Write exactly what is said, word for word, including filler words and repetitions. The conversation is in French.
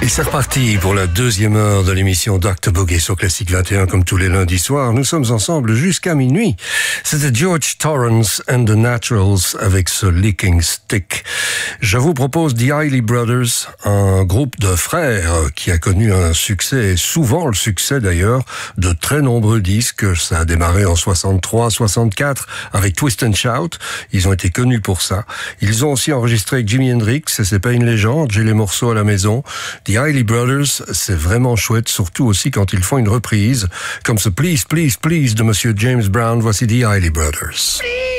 Et c'est reparti pour la deuxième heure de l'émission docteur Boogie sur Classique vingt et un, comme tous les lundis soirs. Nous sommes ensemble jusqu'à minuit. C'était George Torrance and the Naturals avec ce Licking Stick. Je vous propose The Isley Brothers, un groupe de frères qui a connu un succès, souvent le succès d'ailleurs, de très nombreux disques. Ça a démarré en soixante-trois, soixante-quatre avec Twist and Shout. Ils ont été connus pour ça. Ils ont aussi enregistré avec Jimi Hendrix, et c'est pas une légende, j'ai les morceaux à la maison. The Isley Brothers, c'est vraiment chouette, surtout aussi quand ils font une reprise, comme ce Please, Please, Please de Monsieur James Brown. Voici The Isley Brothers. Please.